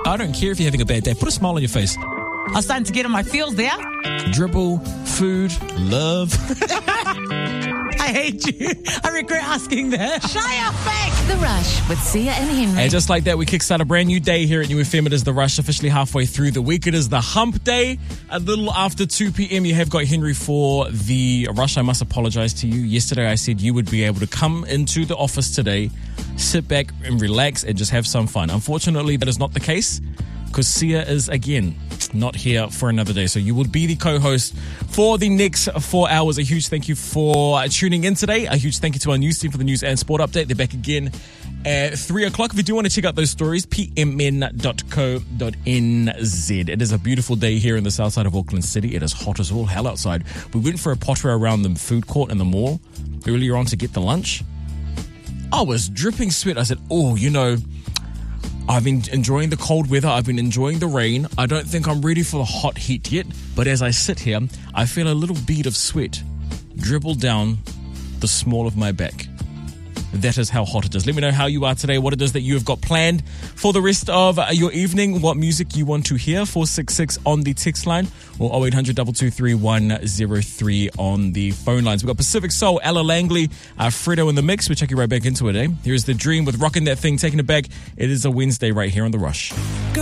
I don't care if you're having a bad day. Put a smile on your face. I'm starting to get in my feels there. Dribble, food, love. I hate you. I regret asking that. Shut your face. The Rush with Sia and Henry. And just like that, we kickstart a brand new day here at New FM. It is The Rush, officially halfway through the week. It is the hump day. A little after 2 p.m. You have got Henry for The Rush. I must apologize to you. Yesterday I said you would be able to come into the office today, sit back and relax and just have some fun. Unfortunately, that is not the case, because Sia is, again, not here for another day. So you will be the co-host for the next 4 hours. A huge thank you for tuning in today. A huge thank you to our news team for the news and sport update. They're back again at 3 o'clock. If you do want to check out those stories, pmn.co.nz. It is a beautiful day here in the south side of Auckland City. It is hot as all hell outside. We went for a potter around the food court in the mall earlier on to get the lunch. I was dripping sweat. I said, I've been enjoying the cold weather. I've been enjoying the rain. I don't think I'm ready for the hot heat yet. But as I sit here, I feel a little bead of sweat dribble down the small of my back. That is how hot it is. Let me know how you are today, what it is that you have got planned for the rest of your evening, what music you want to hear. 466 on the text line or 0800 223 103 on the phone lines. We've got Pacific Soul, Ella Langley, Fredo in the mix. We'll check you right back into it, eh? Here's The Dream with Rockin' That Thing, taking it back. It is a Wednesday right here on The Rush.